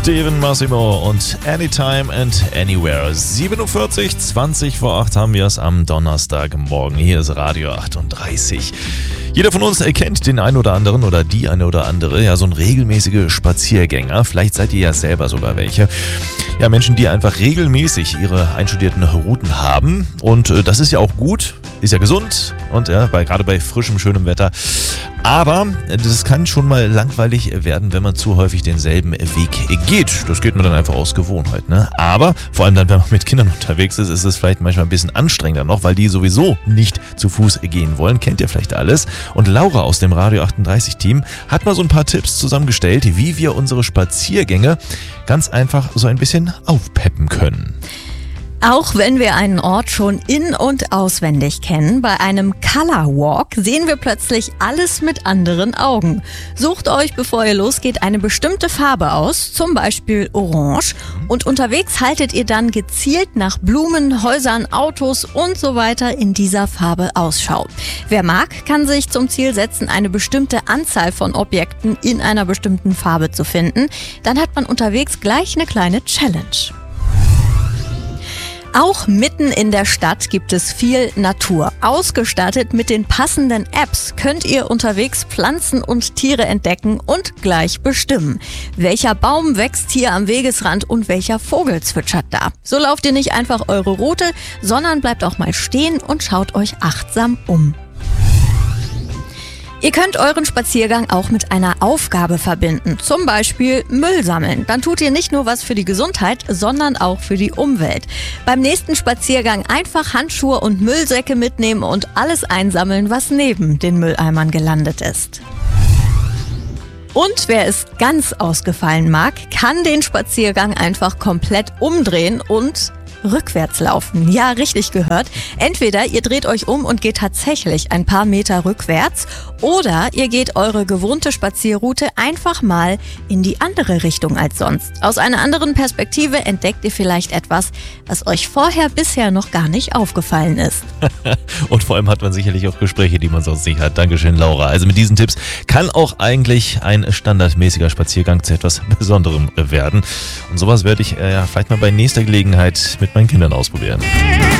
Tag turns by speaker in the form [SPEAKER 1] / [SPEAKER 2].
[SPEAKER 1] Steven Massimo und Anytime and Anywhere. 7:40, 20 vor 8 haben wir es am Donnerstagmorgen. Hier ist Radio 38. Jeder von uns erkennt den einen oder anderen oder die eine oder andere, ja, so ein regelmäßige Spaziergänger. Vielleicht seid ihr ja selber sogar welche. Ja, Menschen, die einfach regelmäßig ihre einstudierten Routen haben. Und das ist ja auch gut, ist ja gesund und ja, gerade bei frischem, schönem Wetter. Aber das kann schon mal langweilig werden, wenn man zu häufig denselben Weg geht. Das geht man dann einfach aus Gewohnheit, ne? Aber vor allem dann, wenn man mit Kindern unterwegs ist, ist es vielleicht manchmal ein bisschen anstrengender noch, weil die sowieso nicht zu Fuß gehen wollen. Kennt ihr vielleicht alles? Und Laura aus dem Radio 38 Team hat mal so ein paar Tipps zusammengestellt, wie wir unsere Spaziergänge ganz einfach so ein bisschen aufpeppen können.
[SPEAKER 2] Auch wenn wir einen Ort schon in- und auswendig kennen, bei einem Color Walk sehen wir plötzlich alles mit anderen Augen. Sucht euch, bevor ihr losgeht, eine bestimmte Farbe aus, zum Beispiel Orange, und unterwegs haltet ihr dann gezielt nach Blumen, Häusern, Autos und so weiter in dieser Farbe Ausschau. Wer mag, kann sich zum Ziel setzen, eine bestimmte Anzahl von Objekten in einer bestimmten Farbe zu finden. Dann hat man unterwegs gleich eine kleine Challenge. Auch mitten in der Stadt gibt es viel Natur. Ausgestattet mit den passenden Apps könnt ihr unterwegs Pflanzen und Tiere entdecken und gleich bestimmen. Welcher Baum wächst hier am Wegesrand und welcher Vogel zwitschert da? So lauft ihr nicht einfach eure Route, sondern bleibt auch mal stehen und schaut euch achtsam um. Ihr könnt euren Spaziergang auch mit einer Aufgabe verbinden, zum Beispiel Müll sammeln. Dann tut ihr nicht nur was für die Gesundheit, sondern auch für die Umwelt. Beim nächsten Spaziergang einfach Handschuhe und Müllsäcke mitnehmen und alles einsammeln, was neben den Mülleimern gelandet ist. Und wer es ganz ausgefallen mag, kann den Spaziergang einfach komplett umdrehen und rückwärts laufen. Ja, richtig gehört. Entweder ihr dreht euch um und geht tatsächlich ein paar Meter rückwärts oder ihr geht eure gewohnte Spazierroute einfach mal in die andere Richtung als sonst. Aus einer anderen Perspektive entdeckt ihr vielleicht etwas, was euch bisher noch gar nicht aufgefallen ist.
[SPEAKER 1] Und vor allem hat man sicherlich auch Gespräche, die man sonst nicht hat. Dankeschön, Laura. Also mit diesen Tipps kann auch eigentlich ein standardmäßiger Spaziergang zu etwas Besonderem werden. Und sowas werde ich vielleicht mal bei nächster Gelegenheit mit meinen Kindern ausprobieren.